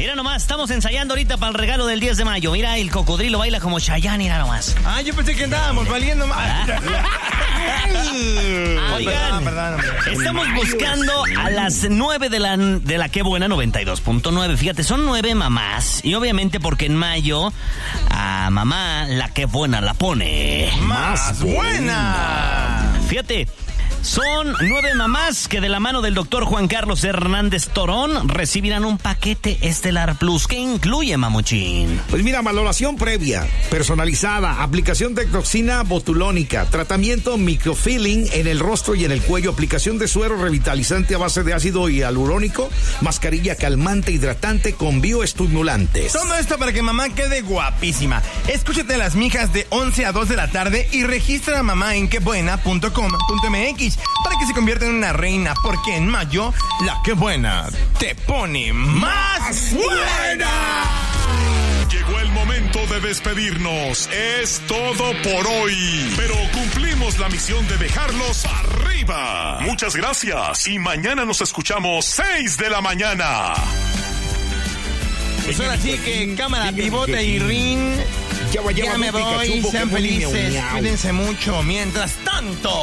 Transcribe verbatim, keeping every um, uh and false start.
Mira nomás, estamos ensayando ahorita para el regalo del diez de mayo. Mira, el cocodrilo baila como Chayanne, mira nomás. Ah, yo pensé que andábamos valiendo más. Oigan, perdón, perdón, estamos buscando a las nueve de la, de la Qué Buena noventa y dos punto nueve. Fíjate, son nueve mamás. Y obviamente porque en mayo a mamá la Qué Buena la pone más buena. Fíjate, son nueve mamás que de la mano del doctor Juan Carlos Hernández Torón recibirán un paquete Estelar Plus. ¿Qué incluye, mamuchín? Pues mira, valoración previa, personalizada, aplicación de toxina botulónica, tratamiento microfilling en el rostro y en el cuello, aplicación de suero revitalizante a base de ácido hialurónico, mascarilla calmante, hidratante con bioestimulantes. Todo esto para que mamá quede guapísima. Escúchate a las mijas de once a dos de la tarde y registra a mamá en quebuena punto com punto m x para que se convierta en una reina, porque en mayo la Qué Buena te pone más buena. Llegó el momento de despedirnos. Es todo por hoy. Pero cumplimos la misión de dejarlos arriba. Muchas gracias. Y mañana nos escuchamos seis de la mañana. Pues ahora sí que cámara, pivote y ring. Ya, va, ya, Ya va, me Pikachu, voy, sean Pokémon y miau, felices, miau. cuídense mucho. Mientras tanto...